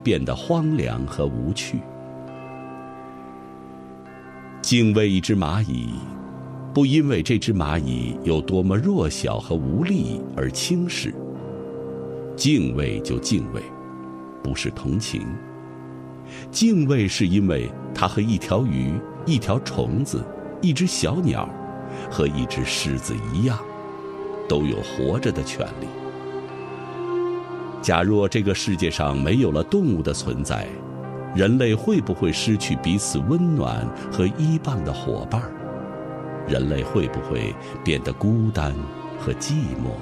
变得荒凉和无趣。敬畏一只蚂蚁，不因为这只蚂蚁有多么弱小和无力而轻视。敬畏就敬畏，不是同情。敬畏是因为它和一条鱼、一条虫子、一只小鸟和一只狮子一样，都有活着的权利。假若这个世界上没有了动物的存在，人类会不会失去彼此温暖和依傍的伙伴？人类会不会变得孤单和寂寞？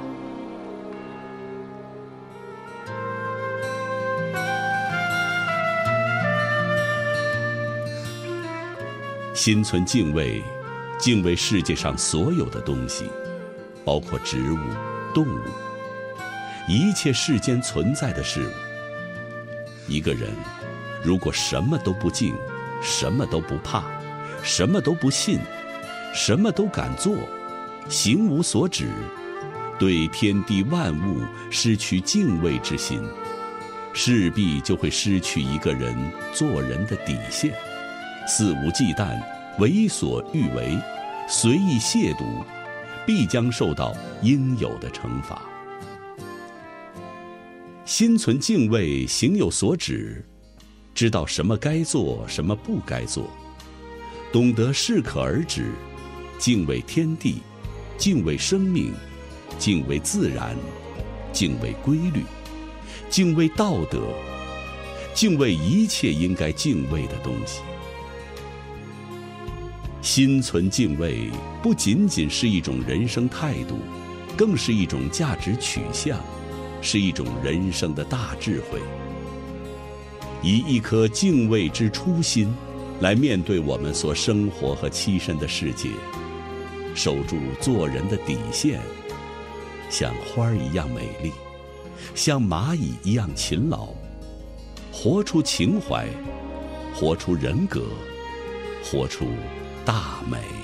心存敬畏，敬畏世界上所有的东西，包括植物、动物，一切世间存在的事物。一个人如果什么都不敬，什么都不怕，什么都不信，什么都敢做，行无所止，对天地万物失去敬畏之心，势必就会失去一个人做人的底线，肆无忌惮，为所欲为，随意亵渎，必将受到应有的惩罚。心存敬畏，行有所止，知道什么该做，什么不该做，懂得适可而止，敬畏天地，敬畏生命，敬畏自然，敬畏规律，敬畏道德，敬畏一切应该敬畏的东西。心存敬畏，不仅仅是一种人生态度，更是一种价值取向，是一种人生的大智慧。以一颗敬畏之初心来面对我们所生活和栖身的世界，守住做人的底线，像花儿一样美丽，像蚂蚁一样勤劳，活出情怀，活出人格，活出大美。